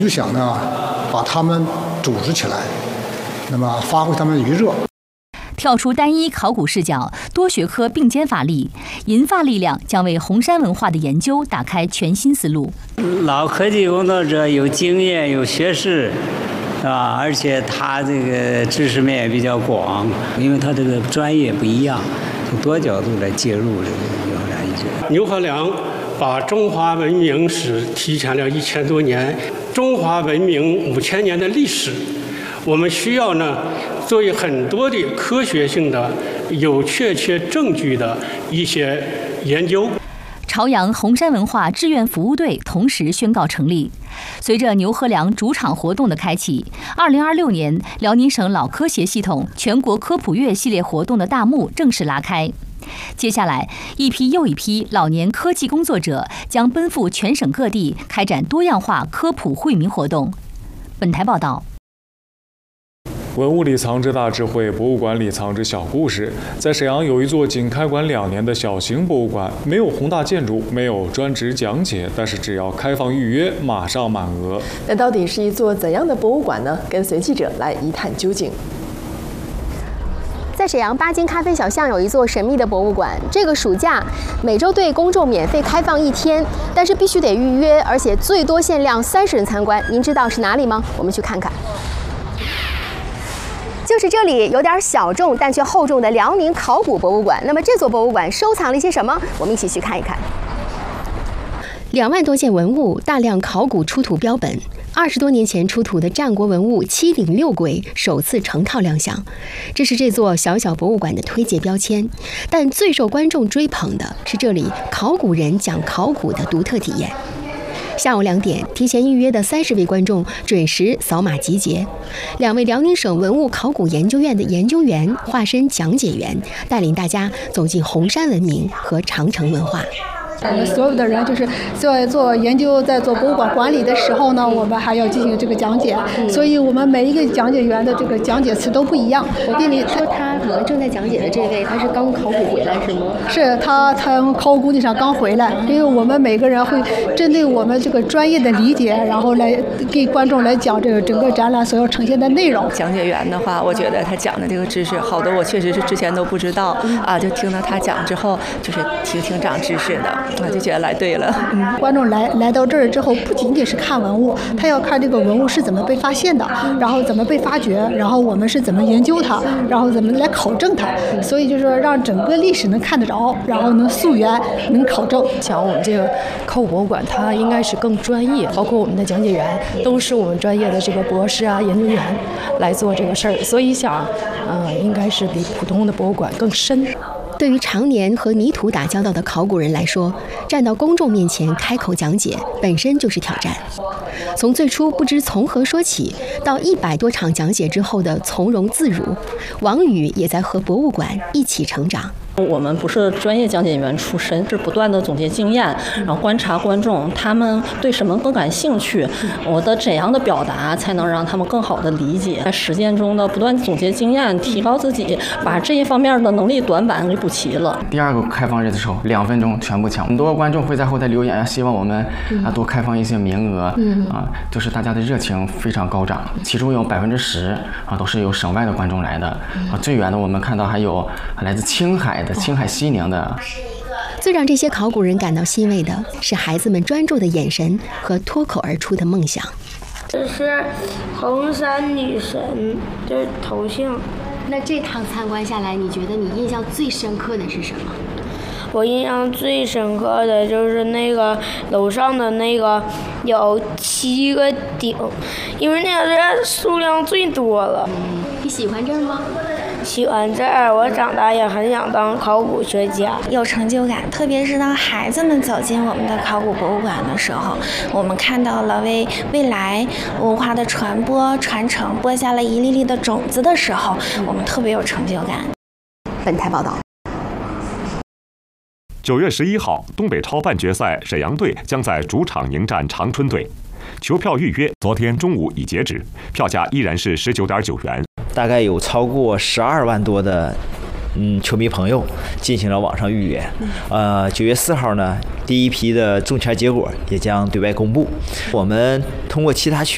就想呢，把他们组织起来，那么发挥他们余热。 跳出单一考古视角，多学科并肩发力，银发力量将为红山文化的研究打开全新思路。 老科技工作者有经验、有学识，是吧？而且他这个知识面也比较广，因为他这个专业不一样，从多角度来介入这个neu河梁遗址。 牛河梁把中华文明史提前了1000多年，中华文明5000年的历史，我们需要呢做很多的科学性的、有确切证据的一些研究。 朝阳红山文化志愿服务队同时宣告成立。随着牛河梁主场活动的开启，2026年辽宁省老科协系统全国科普月系列活动的大幕正式拉开。接下来，一批又一批老年科技工作者将奔赴全省各地，开展多样化科普惠民活动。本台报道。 文物里藏着大智慧，博物馆里藏着小故事。在沈阳有一座仅开馆2年的小型博物馆，没有宏大建筑，没有专职讲解，但是只要开放预约，马上满额。 那到底是一座怎样的博物馆呢？跟随记者来一探究竟。 在沈阳巴金咖啡小巷有一座神秘的博物馆，这个暑假每周对公众免费开放1天，但是必须得预约，而且最多限量30人参观。您知道是哪里吗？我们去看看。就是这里有点小众但却厚重的辽宁考古博物馆。那么这座博物馆收藏了一些什么？我们一起去看一看。2万多件文物，大量考古出土标本。20多年前出土的战国文物7鼎6簋首次成套亮相，这是这座小小博物馆的推介标签。但最受观众追捧的是这里考古人讲考古的独特体验。下午2点，提前预约的30位观众准时扫码集结。2位辽宁省文物考古研究院的研究员化身讲解员，带领大家走进红山文明和长城文化。 我们所有的人就是在做研究、在做博物馆管理的时候呢，我们还要进行这个讲解，所以我们每一个讲解员的这个讲解词都不一样。 我店里说他可能正在讲解的这位，他是刚考古回来是吗？ 是他从考古工地上刚回来，因为我们每个人会针对我们这个专业的理解，然后来给观众来讲这个整个展览所要呈现的内容。 讲解员的话，我觉得他讲的这个知识，好多我确实是之前都不知道啊，就听到他讲之后，就是挺长知识的。我就觉得来对了。 观众来到这儿之后，不仅仅是看文物，他要看这个文物是怎么被发现的，然后怎么被发掘，然后我们是怎么研究它，然后怎么来考证它。所以就是说，让整个历史能看得着，然后能溯源，能考证。 像我们这个考古博物馆，它应该是更专业，包括我们的讲解员都是我们专业的这个博士啊、研究员来做这个事儿，所以想，应该是比普通的博物馆更深。 对于常年和泥土打交道的考古人来说，站到公众面前开口讲解本身就是挑战。从最初不知从何说起，到100多场讲解之后的从容自如，王宇也在和博物馆一起成长。 我们不是专业讲解员出身，是不断的总结经验，然后观察观众他们对什么更感兴趣，我的怎样的表达才能让他们更好的理解，在实践中的不断总结经验，提高自己，把这一方面的能力短板给补齐了。 第2个开放日的时候，2分钟全部抢，很多观众会在后台留言，希望我们多开放一些名额，就是大家的热情非常高涨，其中有10%都是由省外的观众来的，最远的我们看到还有来自青海的。青海西宁的。 最让这些考古人感到欣慰的是孩子们专注的眼神和脱口而出的梦想。 这是红山女神的头像。 那这趟参观下来，你觉得你印象最深刻的是什么？ 我印象最深刻的就是那个楼上的那个有7个顶，因为那个人数量最多了。 你喜欢这儿吗？ 喜欢这儿，我长大也很想当考古学家， 有成就感。特别是当孩子们走进我们的考古博物馆的时候，我们看到了为未来文化的传播传承播下了一粒粒的种子的时候，我们特别有成就感。 本台报道。 9月11号，东北超半决赛沈阳队将在主场迎战长春队。球票预约昨天中午已截止，票价依然是19.9元。 大概有超过12万多的球迷朋友进行了网上预约。9月4号呢，第一批的中签结果也将对外公布。我们通过其他渠